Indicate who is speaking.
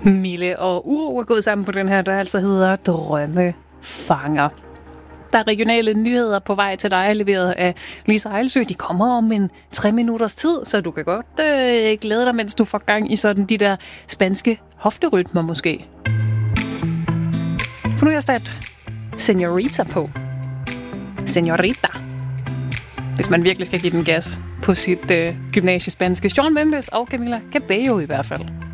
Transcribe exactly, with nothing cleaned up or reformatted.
Speaker 1: Mille og Uro er gået sammen på den her, der altså hedder Drømmefanger. Der er regionale nyheder på vej til dig, leveret af Lisa Ejlsø. De kommer om en tre minutters tid, så du kan godt øh, glæde dig, mens du får gang i sådan de der spanske hofterytmer måske. For nu har jeg sat Señorita på. Señorita. Hvis man virkelig skal give den gas på sit øh, gymnasiespanske. Shawn Mendes og Camila Cabello i hvert fald.